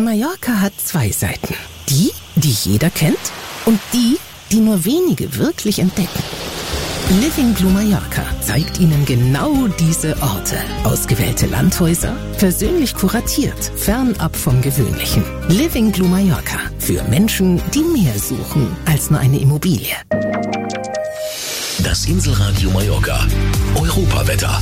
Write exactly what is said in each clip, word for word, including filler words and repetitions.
Mallorca hat zwei Seiten. Die, die jeder kennt und die, die nur wenige wirklich entdecken. Living Blue Mallorca zeigt Ihnen genau diese Orte. Ausgewählte Landhäuser, persönlich kuratiert, fernab vom Gewöhnlichen. Living Blue Mallorca. Für Menschen, die mehr suchen als nur eine Immobilie. Das Inselradio Mallorca. Europawetter.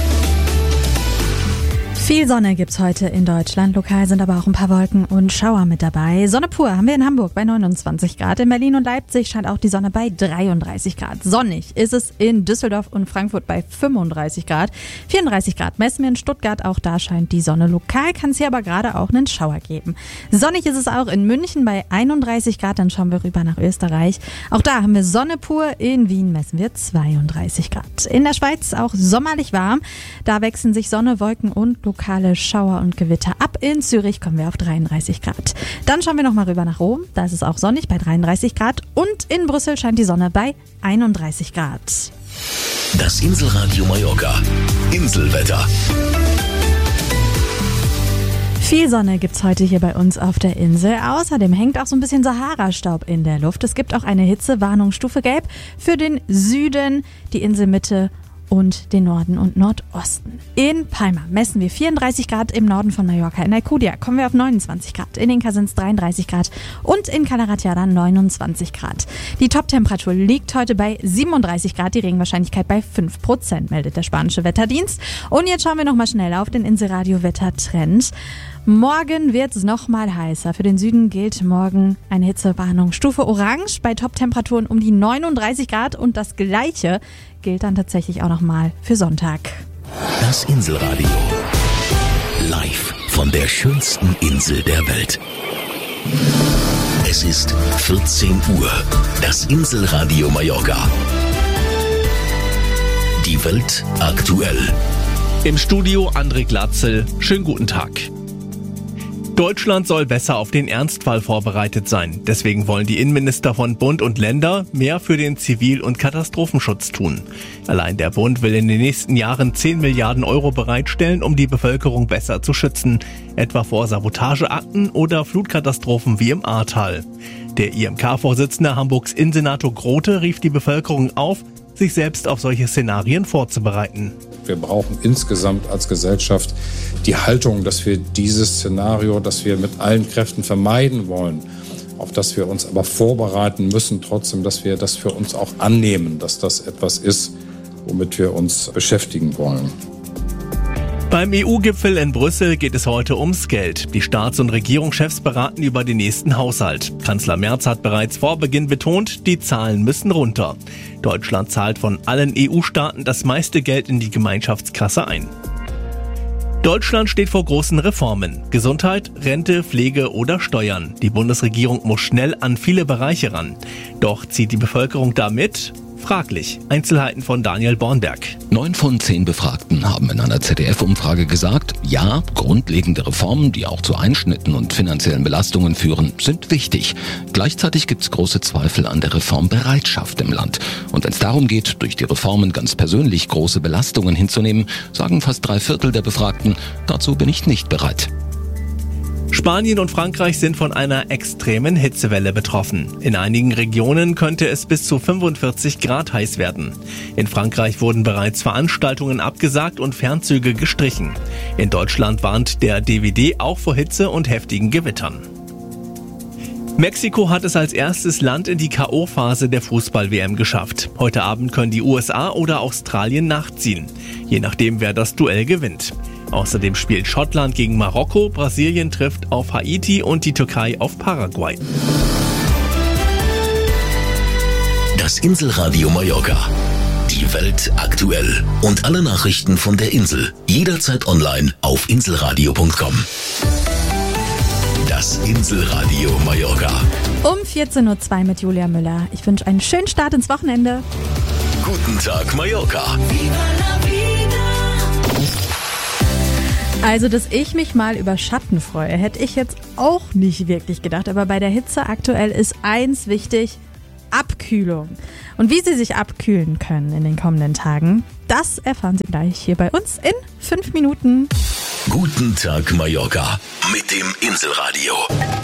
Viel Sonne gibt's heute in Deutschland. Lokal sind aber auch ein paar Wolken und Schauer mit dabei. Sonne pur haben wir in Hamburg bei neunundzwanzig Grad. In Berlin und Leipzig scheint auch die Sonne bei dreiunddreißig Grad. Sonnig ist es in Düsseldorf und Frankfurt bei fünfunddreißig Grad. vierunddreißig Grad messen wir in Stuttgart. Auch da scheint die Sonne. Lokal kann es hier aber gerade auch einen Schauer geben. Sonnig ist es auch in München bei einunddreißig Grad. Dann schauen wir rüber nach Österreich. Auch da haben wir Sonne pur. In Wien messen wir zweiunddreißig Grad. In der Schweiz auch sommerlich warm. Da wechseln sich Sonne, Wolken und lokale Schauer und Gewitter ab. In Zürich kommen wir auf dreiunddreißig Grad. Dann schauen wir nochmal rüber nach Rom. Da ist es auch sonnig bei dreiunddreißig Grad. Und in Brüssel scheint die Sonne bei einunddreißig Grad. Das Inselradio Mallorca. Inselwetter. Viel Sonne gibt's heute hier bei uns auf der Insel. Außerdem hängt auch so ein bisschen Sahara-Staub in der Luft. Es gibt auch eine Hitzewarnung Stufe Gelb für den Süden, die Inselmitte und den Norden und Nordosten. In Palma messen wir vierunddreißig Grad, im Norden von Mallorca. In Alcudia kommen wir auf neunundzwanzig Grad. In Inca sind es dreiunddreißig Grad und in Calaratiada neunundzwanzig Grad. Die Toptemperatur liegt heute bei siebenunddreißig Grad, die Regenwahrscheinlichkeit bei fünf Prozent, meldet der spanische Wetterdienst. Und jetzt schauen wir nochmal schnell auf den Inselradio-Wettertrend. Morgen wird es nochmal heißer. Für den Süden gilt morgen eine Hitzewarnung Stufe Orange bei Toptemperaturen um die neununddreißig Grad und das Gleiche gilt dann tatsächlich auch nochmal für Sonntag. Das Inselradio. Live von der schönsten Insel der Welt. Es ist vierzehn Uhr. Das Inselradio Mallorca. Die Welt aktuell. Im Studio André Glatzel. Schönen guten Tag. Deutschland soll besser auf den Ernstfall vorbereitet sein. Deswegen wollen die Innenminister von Bund und Länder mehr für den Zivil- und Katastrophenschutz tun. Allein der Bund will in den nächsten Jahren zehn Milliarden Euro bereitstellen, um die Bevölkerung besser zu schützen. Etwa vor Sabotageakten oder Flutkatastrophen wie im Ahrtal. Der I M K-Vorsitzende Hamburgs Innensenator Grote rief die Bevölkerung auf, sich selbst auf solche Szenarien vorzubereiten. Wir brauchen insgesamt als Gesellschaft die Haltung, dass wir dieses Szenario, das wir mit allen Kräften vermeiden wollen, auf das wir uns aber vorbereiten müssen, trotzdem, dass wir das für uns auch annehmen, dass das etwas ist, womit wir uns beschäftigen wollen. Beim E U-Gipfel in Brüssel geht es heute ums Geld. Die Staats- und Regierungschefs beraten über den nächsten Haushalt. Kanzler Merz hat bereits vor Beginn betont, die Zahlen müssen runter. Deutschland zahlt von allen E U-Staaten das meiste Geld in die Gemeinschaftskasse ein. Deutschland steht vor großen Reformen. Gesundheit, Rente, Pflege oder Steuern. Die Bundesregierung muss schnell an viele Bereiche ran. Doch zieht die Bevölkerung da mit? Fraglich. Einzelheiten von Daniel Bornberg. Neun von zehn Befragten haben in einer Z D F-Umfrage gesagt, ja, grundlegende Reformen, die auch zu Einschnitten und finanziellen Belastungen führen, sind wichtig. Gleichzeitig gibt es große Zweifel an der Reformbereitschaft im Land. Und wenn es darum geht, durch die Reformen ganz persönlich große Belastungen hinzunehmen, sagen fast drei Viertel der Befragten, dazu bin ich nicht bereit. Spanien und Frankreich sind von einer extremen Hitzewelle betroffen. In einigen Regionen könnte es bis zu fünfundvierzig Grad heiß werden. In Frankreich wurden bereits Veranstaltungen abgesagt und Fernzüge gestrichen. In Deutschland warnt der D W D auch vor Hitze und heftigen Gewittern. Mexiko hat es als erstes Land in die K O-Phase der Fußball-W M geschafft. Heute Abend können die U S A oder Australien nachziehen, je nachdem wer das Duell gewinnt. Außerdem spielt Schottland gegen Marokko, Brasilien trifft auf Haiti und die Türkei auf Paraguay. Das Inselradio Mallorca. Die Welt aktuell. Und alle Nachrichten von der Insel. Jederzeit online auf inselradio punkt com. Das Inselradio Mallorca. Um vierzehn Uhr zwei mit Julia Müller. Ich wünsche einen schönen Start ins Wochenende. Guten Tag Mallorca. Also, dass ich mich mal über Schatten freue, hätte ich jetzt auch nicht wirklich gedacht. Aber bei der Hitze aktuell ist eins wichtig: Abkühlung. Und wie Sie sich abkühlen können in den kommenden Tagen, das erfahren Sie gleich hier bei uns in fünf Minuten. Guten Tag Mallorca mit dem Inselradio.